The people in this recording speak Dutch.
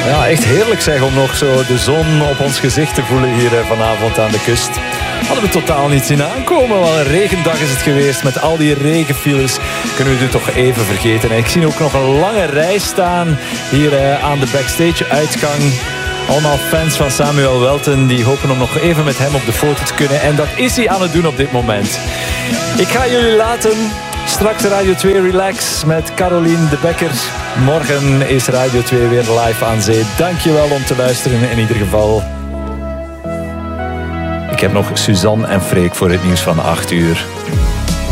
Ja, echt heerlijk zeg om nog zo de zon op ons gezicht te voelen hier vanavond aan de kust. Hadden we totaal niet zien aankomen. Wat een regendag is het geweest met al die regenfiles. Kunnen we het toch even vergeten. En ik zie ook nog een lange rij staan hier aan de backstage-uitgang. Allemaal fans van Samuel Welten die hopen om nog even met hem op de foto te kunnen. En dat is hij aan het doen op dit moment. Ik ga jullie laten. Straks Radio 2 Relax met Caroline de Bekker. Morgen is Radio 2 weer live aan zee. Dankjewel om te luisteren in ieder geval. Ik heb nog Suzanne en Freek voor het nieuws van 8 uur.